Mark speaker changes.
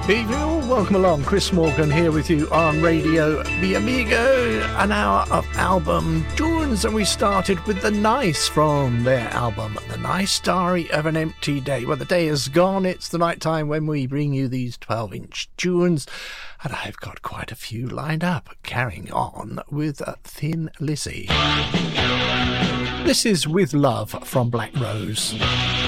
Speaker 1: Evening all, welcome along. Chris Morgan here with you on Radio Mi Amigo, an hour of album tunes, and we started with The Nice from their album The Nice Diary of an Empty Day. Well, the day is gone, it's the night time when we bring you these 12-inch tunes, and I've got quite a few lined up, carrying on with Thin Lizzy. This is With Love from Black Rose.